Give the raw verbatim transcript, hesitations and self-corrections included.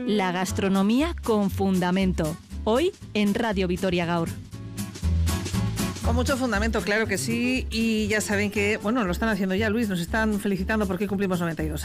La gastronomía con fundamento. Hoy en Radio Vitoria Gaur. Con mucho fundamento, claro que sí. Y ya saben que, bueno, lo están haciendo ya, Luis. Nos están felicitando porque cumplimos noventa y dos